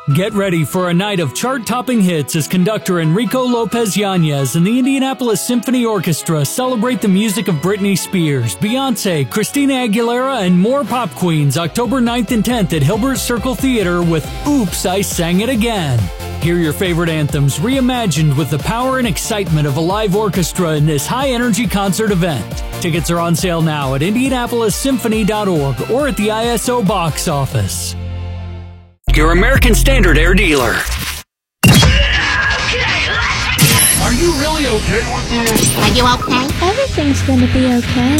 Get ready for a night of chart-topping hits as conductor Enrico Lopez Yanez and the Indianapolis Symphony Orchestra celebrate the music of Britney Spears, Beyoncé, Christina Aguilera, and more pop queens October 9th and 10th at Hilbert Circle Theater with Oops, I Sang It Again. Hear your favorite anthems reimagined with the power and excitement of a live orchestra in this high-energy concert event. Tickets are on sale now at IndianapolisSymphony.org or at the ISO box office. Your American Standard Air dealer. Are you really okay with this? Are you okay? Everything's gonna be okay.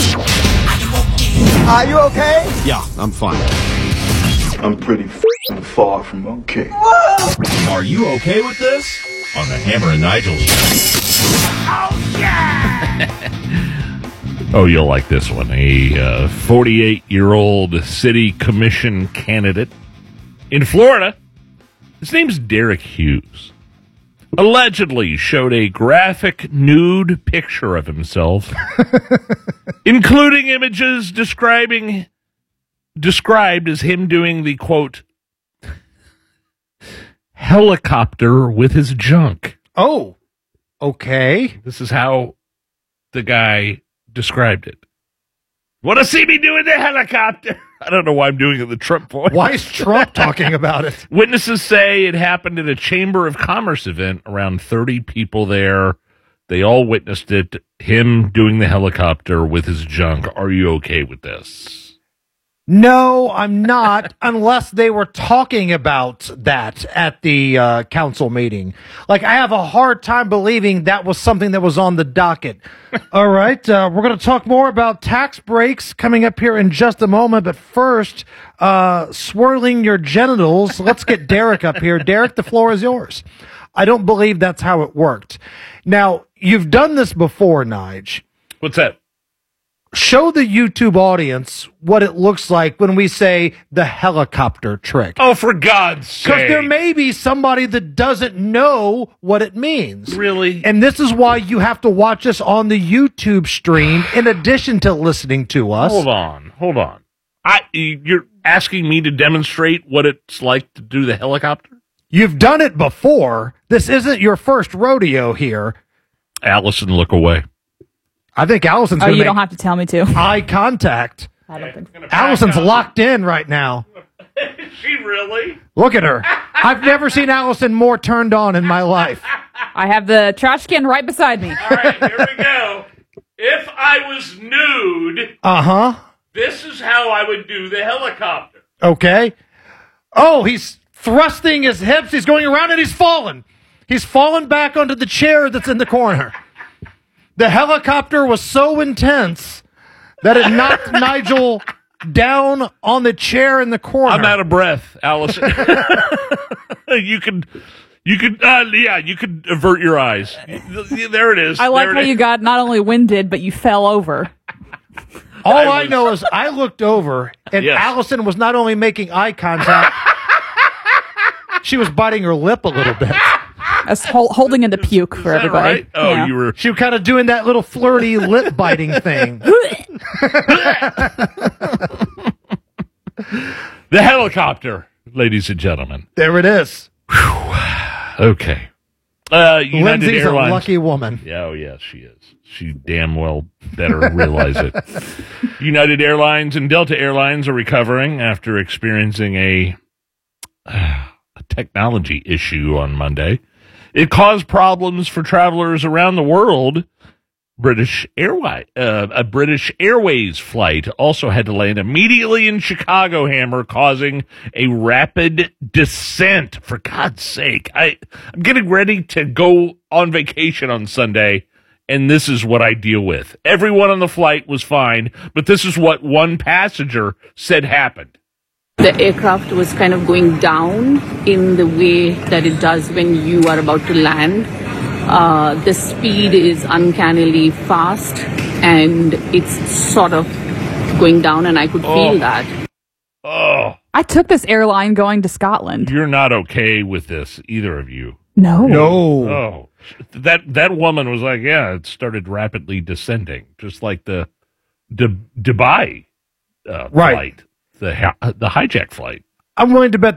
Are you okay? Yeah, I'm fine. I'm pretty far from okay. Are you okay with this? On the Hammer and Nigel show. Oh, yeah! Oh, you'll like this one. A 48-year-old city commission candidate in Florida, his name's Derek Hughes, allegedly showed a graphic nude picture of himself, including images described as him doing the, quote, helicopter with his junk. Oh, okay. This is how the guy described it. Want to see me doing the helicopter? I don't know why I'm doing it in the Trump voice. Why is Trump talking about it? Witnesses say it happened at a Chamber of Commerce event, around 30 people there. They all witnessed it, him doing the helicopter with his junk. Are you okay with this? No, I'm not, unless they were talking about that at the council meeting. Like, I have a hard time believing that was something that was on the docket. All right, we're going to talk more about tax breaks coming up here in just a moment. But first, swirling your genitals. Let's get Derek up here. Derek, the floor is yours. I don't believe that's how it worked. Now, you've done this before, Nige. What's that? Show the YouTube audience what it looks like when we say the helicopter trick. Oh, for God's sake. Because there may be somebody that doesn't know what it means. Really? And this is why you have to watch us on the YouTube stream in addition to listening to us. Hold on. You're asking me to demonstrate what it's like to do the helicopter? You've done it before. This isn't your first rodeo here. Allison, look away. I think Allison's going to you don't have to tell me to. eye contact. I don't think so. Allison's locked in right now. Is she really? Look at her. I've never seen Allison more turned on in my life. I have the trash can right beside me. All right, here we go. If I was nude, this is how I would do the helicopter. Okay. Oh, he's thrusting his hips. He's going around and he's fallen. He's fallen back onto the chair that's in the corner. The helicopter was so intense that it knocked Nigel down on the chair in the corner. I'm out of breath, Allison. You could avert your eyes. There it is. I like how you got not only winded, but you fell over. All I know is I looked over, and Allison was not only making eye contact, she was biting her lip a little bit. As holding in the puke for everybody. Right? Oh, yeah. you were. She was kind of doing that little flirty lip biting thing. The helicopter, ladies and gentlemen. There it is. Okay. United Lindsay's Airlines. a lucky woman. Yeah, oh, yes, she is. She damn well better realize it. United Airlines and Delta Airlines are recovering after experiencing a technology issue on Monday. It caused problems for travelers around the world. A British Airways flight also had to land immediately in Chicago, Hammer, causing a rapid descent. For God's sake, I'm getting ready to go on vacation on Sunday, and this is what I deal with. Everyone on the flight was fine, but this is what one passenger said happened. The aircraft was kind of going down in the way that it does when you are about to land. The speed is uncannily fast, and it's sort of going down, and I could feel that. Oh. I took this airline going to Scotland. You're not okay with this, either of you. No. Oh. That woman was like, yeah, it started rapidly descending, just like the Dubai flight. The hijack flight. I'm willing to bet